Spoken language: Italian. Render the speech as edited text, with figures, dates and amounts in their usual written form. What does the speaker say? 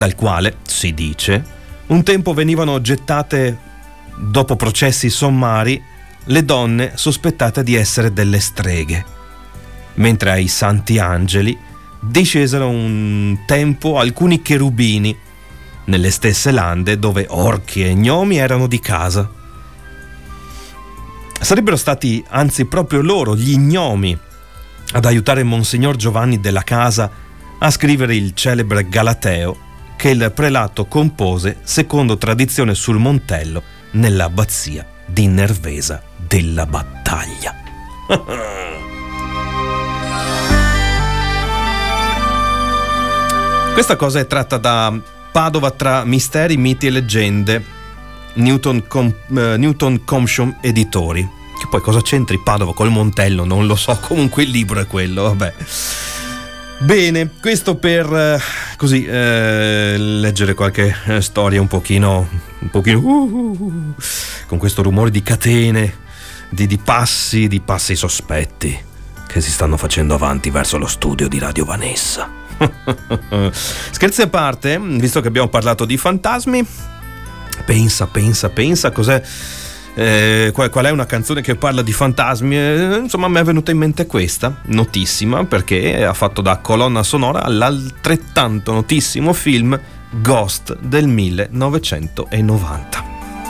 dal quale, si dice, un tempo venivano gettate, dopo processi sommari, le donne sospettate di essere delle streghe, mentre ai santi angeli discesero un tempo alcuni cherubini nelle stesse lande dove orchi e gnomi erano di casa. Sarebbero stati anzi proprio loro, gli gnomi, ad aiutare Monsignor Giovanni della Casa a scrivere il celebre Galateo che il prelato compose secondo tradizione sul Montello nell'abbazia di Nervesa della Battaglia. Questa cosa è tratta da Padova tra misteri, miti e leggende, Newton Comption Editori. Che poi cosa c'entri Padova col Montello? Non lo so, comunque il libro è quello, vabbè. Bene, questo per così leggere qualche storia un pochino con questo rumore di catene, di passi sospetti che si stanno facendo avanti verso lo studio di Radio Vanessa. Scherzi a parte, visto che abbiamo parlato di fantasmi, pensa cos'è. Qual è una canzone che parla di fantasmi? Insomma, mi è venuta in mente questa, notissima perché ha fatto da colonna sonora all'altrettanto notissimo film Ghost del 1990.